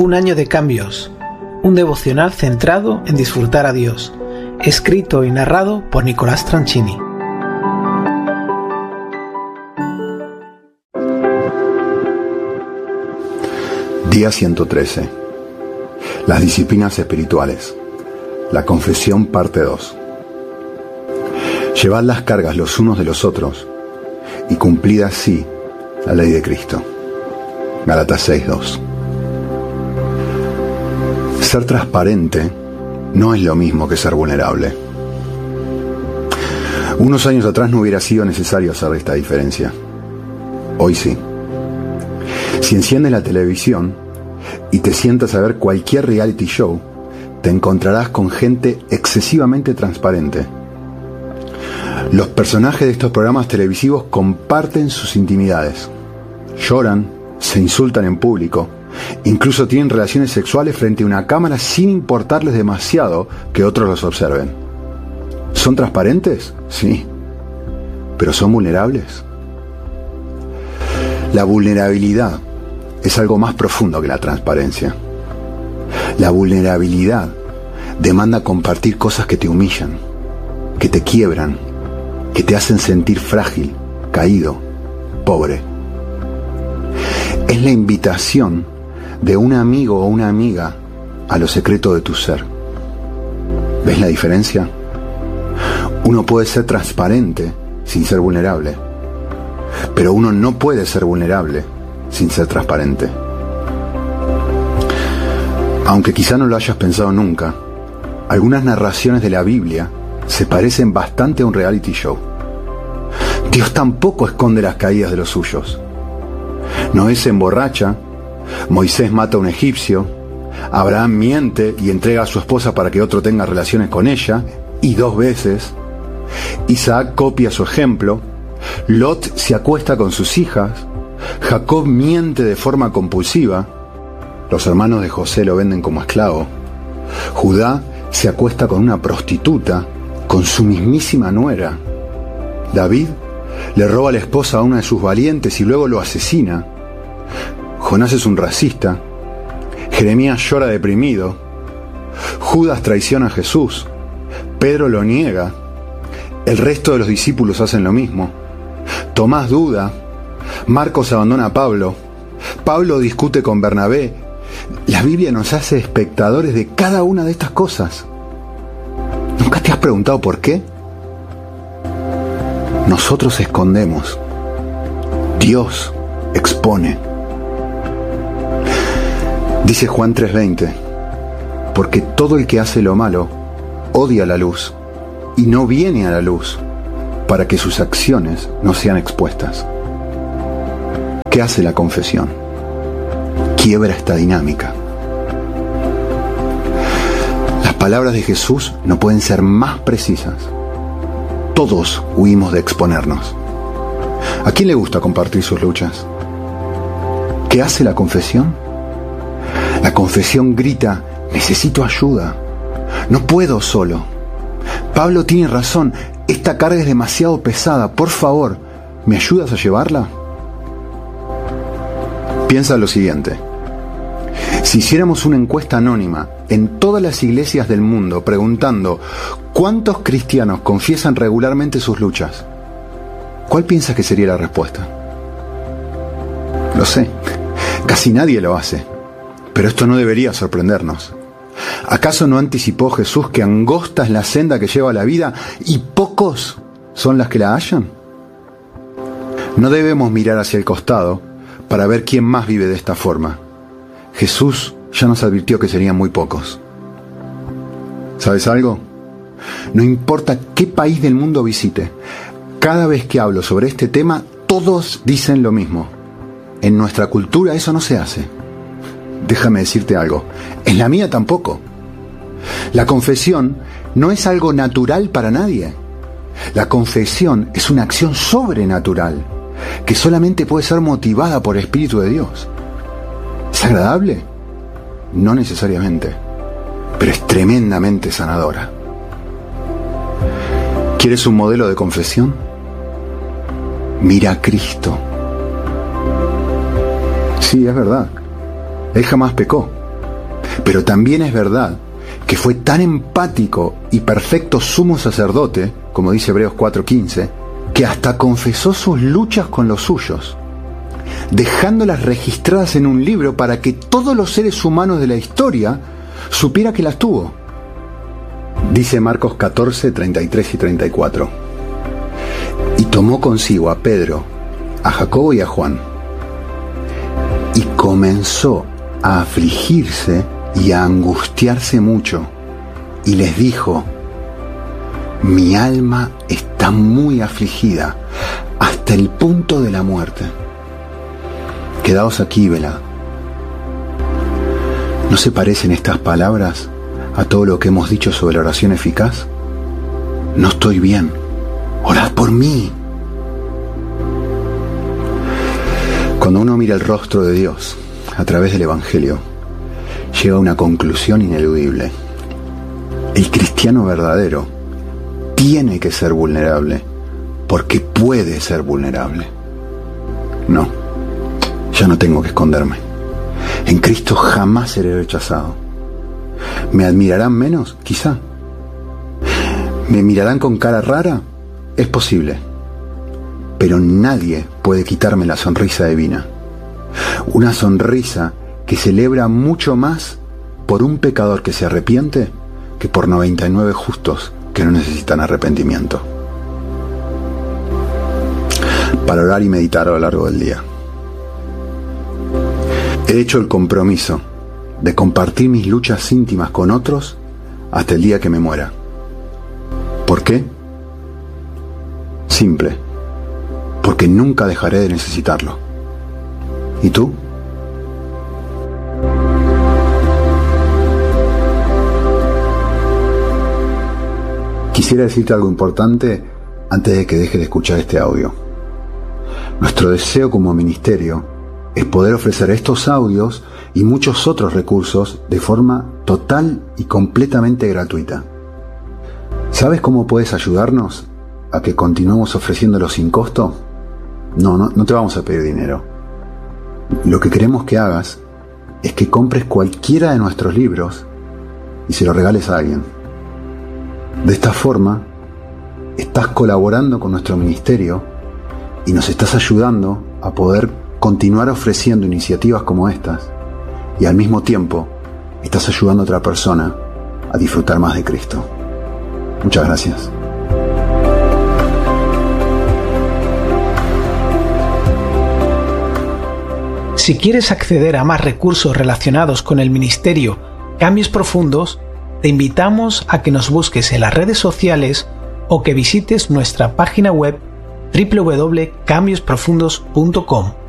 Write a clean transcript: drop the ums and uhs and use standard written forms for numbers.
Un año de cambios, un devocional centrado en disfrutar a Dios, escrito y narrado por Nicolás Tranchini. Día 113. Las disciplinas espirituales. La confesión, parte 2. Llevad las cargas los unos de los otros y cumplid así la ley de Cristo. Gálatas 6:2. Ser transparente no es lo mismo que ser vulnerable. Unos años atrás no hubiera sido necesario hacer esta diferencia. Hoy sí. Si enciendes la televisión y te sientas a ver cualquier reality show, te encontrarás con gente excesivamente transparente. Los personajes de estos programas televisivos comparten sus intimidades, lloran, se insultan en público, incluso tienen relaciones sexuales frente a una cámara sin importarles demasiado que otros los observen. ¿Son transparentes? Sí. ¿Pero son vulnerables? La vulnerabilidad es algo más profundo que la transparencia. La vulnerabilidad demanda compartir cosas que te humillan, que te quiebran, que te hacen sentir frágil, caído, pobre. Es la invitación de un amigo o una amiga a lo secreto de tu ser. ¿Ves la diferencia? Uno puede ser transparente sin ser vulnerable, pero uno no puede ser vulnerable sin ser transparente. Aunque quizá no lo hayas pensado nunca, algunas narraciones de la Biblia se parecen bastante a un reality show. Dios tampoco esconde las caídas de los suyos. Noé se emborracha, Moisés mata a un egipcio, Abraham miente y entrega a su esposa para que otro tenga relaciones con ella, y 2 veces. Isaac copia su ejemplo, Lot se acuesta con sus hijas, Jacob miente de forma compulsiva, los hermanos de José lo venden como esclavo, Judá se acuesta con una prostituta, con su mismísima nuera, David le roba la esposa a una de sus valientes y luego lo asesina, Jonás es un racista, Jeremías llora deprimido, Judas traiciona a Jesús, Pedro lo niega, el resto de los discípulos hacen lo mismo, Tomás duda, Marcos abandona a Pablo, Pablo discute con Bernabé. La Biblia nos hace espectadores de cada una de estas cosas. ¿Nunca te has preguntado por qué? Nosotros escondemos, Dios expone. Dice Juan 3:20, porque todo el que hace lo malo odia la luz y no viene a la luz para que sus acciones no sean expuestas. ¿Qué hace la confesión? Quiebra esta dinámica. Las palabras de Jesús no pueden ser más precisas. Todos huimos de exponernos. ¿A quién le gusta compartir sus luchas? ¿Qué hace la confesión? La confesión grita, necesito ayuda. No puedo solo. Pablo tiene razón, esta carga es demasiado pesada. Por favor, ¿me ayudas a llevarla? Piensa lo siguiente. Si hiciéramos una encuesta anónima en todas las iglesias del mundo preguntando ¿cuántos cristianos confiesan regularmente sus luchas? ¿Cuál piensas que sería la respuesta? Lo sé, casi nadie lo hace, pero esto no debería sorprendernos. ¿Acaso no anticipó Jesús que angosta es la senda que lleva a la vida y pocos son las que la hallan? No debemos mirar hacia el costado para ver quién más vive de esta forma. Jesús ya nos advirtió que serían muy pocos. ¿Sabes algo? No importa qué país del mundo visite, cada vez que hablo sobre este tema, todos dicen lo mismo. En nuestra cultura eso no se hace. Déjame decirte algo, en la mía tampoco. La confesión no es algo natural para nadie. La confesión es una acción sobrenatural que solamente puede ser motivada por el Espíritu de Dios. ¿Es agradable? No necesariamente, pero es tremendamente sanadora. ¿Quieres un modelo de confesión? Mira a Cristo. Sí, es verdad. Él jamás pecó, Pero también es verdad que fue tan empático y perfecto sumo sacerdote, como dice Hebreos 4:15, que hasta confesó sus luchas con los suyos, dejándolas registradas en un libro para que todos los seres humanos de la historia supiera que las tuvo. Dice Marcos 14, 33 y 34. Y tomó consigo a Pedro, a Jacobo y a Juan, y comenzó a afligirse y a angustiarse mucho, y les dijo: mi alma está muy afligida, hasta el punto de la muerte. Quedaos aquí, velad. ¿No se parecen estas palabras a todo lo que hemos dicho sobre la oración eficaz? No estoy bien, orad por mí. Cuando uno mira el rostro de Dios a través del Evangelio, llega a una conclusión ineludible. El cristiano verdadero tiene que ser vulnerable, porque puede ser vulnerable. No, ya no tengo que esconderme. En Cristo jamás seré rechazado. ¿Me admirarán menos? Quizá. ¿Me mirarán con cara rara? Es posible. Pero nadie puede quitarme la sonrisa divina. Una sonrisa que celebra mucho más por un pecador que se arrepiente que por 99 justos que no necesitan arrepentimiento. Para orar y meditar a lo largo del día. He hecho el compromiso de compartir mis luchas íntimas con otros hasta el día que me muera. ¿Por qué? Simple. Porque nunca dejaré de necesitarlo. ¿Y tú? Quisiera decirte algo importante antes de que dejes de escuchar este audio. Nuestro deseo como ministerio es poder ofrecer estos audios y muchos otros recursos de forma total y completamente gratuita. ¿Sabes cómo puedes ayudarnos a que continuemos ofreciéndolo sin costo? No te vamos a pedir dinero. Lo que queremos que hagas es que compres cualquiera de nuestros libros y se lo regales a alguien. De esta forma, estás colaborando con nuestro ministerio y nos estás ayudando a poder continuar ofreciendo iniciativas como estas, y al mismo tiempo estás ayudando a otra persona a disfrutar más de Cristo. Muchas gracias. Si quieres acceder a más recursos relacionados con el ministerio Cambios Profundos, te invitamos a que nos busques en las redes sociales o que visites nuestra página web www.cambiosprofundos.com.